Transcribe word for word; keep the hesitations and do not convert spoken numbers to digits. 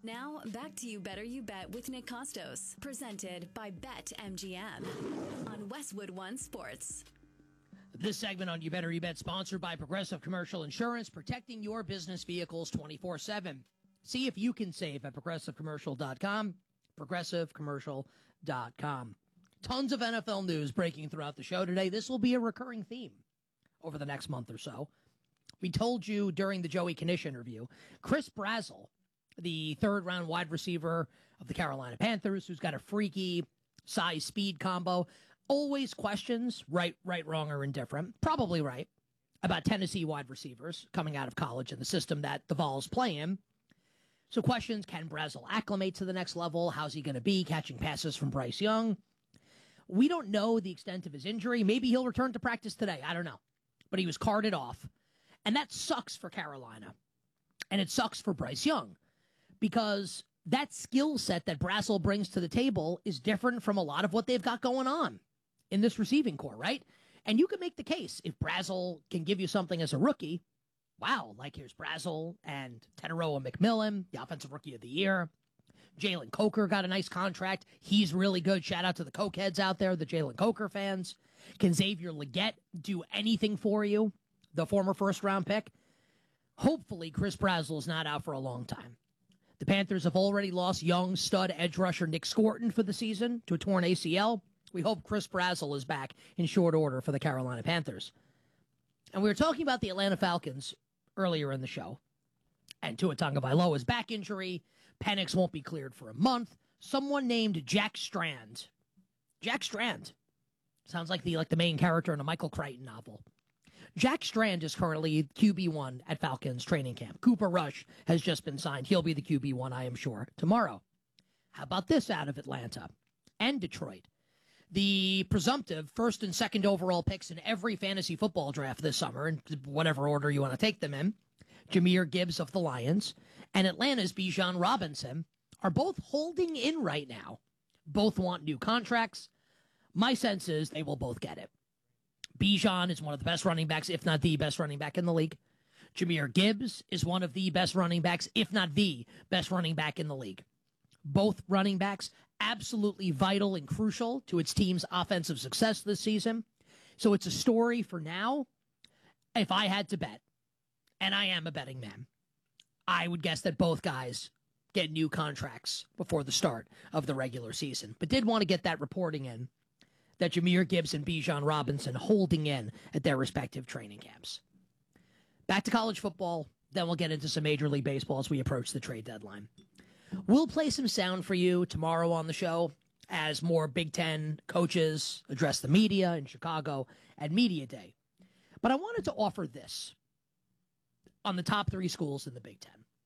Now, back to You Better You Bet with Nick Costos, presented by BetMGM on Westwood One Sports. This segment on You Better You Bet, sponsored by Progressive Commercial Insurance, protecting your business vehicles twenty-four seven. See if you can save at progressive commercial dot com, progressive commercial dot com. Tons of N F L news breaking throughout the show today. This will be a recurring theme over the next month or so. We told you during the Joey Knish interview, Chris Brazzell, the third-round wide receiver of the Carolina Panthers, who's got a freaky size-speed combo, always questions, right, right, wrong, or indifferent, probably right, about Tennessee wide receivers coming out of college and the system that the Vols play in. So questions, can Brazzell acclimate to the next level? How's he going to be catching passes from Bryce Young? We don't know the extent of his injury. Maybe he'll return to practice today. I don't know. But he was carted off. And that sucks for Carolina. And it sucks for Bryce Young. Because that skill set that Brazzell brings to the table is different from a lot of what they've got going on in this receiving core, right? And you can make the case, if Brazzell can give you something as a rookie, wow, like here's Brazzell and Teteroa McMillan, the offensive rookie of the year. Jalen Coker got a nice contract. He's really good. Shout out to the Coke heads out there, the Jalen Coker fans. Can Xavier Legette do anything for you? The former first-round pick. Hopefully, Chris Brazzell is not out for a long time. The Panthers have already lost young stud edge rusher Nick Scorton for the season to a torn A C L. We hope Chris Brazzell is back in short order for the Carolina Panthers. And we were talking about the Atlanta Falcons earlier in the show. And Tua Tagovailoa's back injury. Penix won't be cleared for a month. Someone named Jack Strand. Jack Strand. Sounds like the like the main character in a Michael Crichton novel. Jack Strand is currently Q B one at Falcons training camp. Cooper Rush has just been signed. He'll be the Q B one, I am sure, tomorrow. How about this out of Atlanta and Detroit? The presumptive first and second overall picks in every fantasy football draft this summer, in whatever order you want to take them in, Jahmyr Gibbs of the Lions and Atlanta's Bijan Robinson, are both holding in right now. Both want new contracts. My sense is they will both get it. Bijan is one of the best running backs, if not the best running back in the league. Jahmyr Gibbs is one of the best running backs, if not the best running back in the league. Both running backs absolutely vital and crucial to its team's offensive success this season. So it's a story for now. If I had to bet, and I am a betting man, I would guess that both guys get new contracts before the start of the regular season. But did want to get that reporting in that Jahmyr Gibbs and Bijan Robinson holding in at their respective training camps. Back to college football, then we'll get into some Major League Baseball as we approach the trade deadline. We'll play some sound for you tomorrow on the show as more Big Ten coaches address the media in Chicago at Media Day. But I wanted to offer this on the top three schools in the Big Ten.